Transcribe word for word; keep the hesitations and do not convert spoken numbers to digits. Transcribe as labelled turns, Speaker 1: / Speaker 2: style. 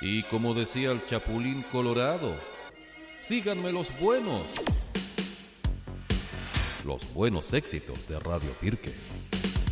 Speaker 1: Y como decía el Chapulín Colorado, síganme los buenos. Los buenos éxitos de Radio Pirque.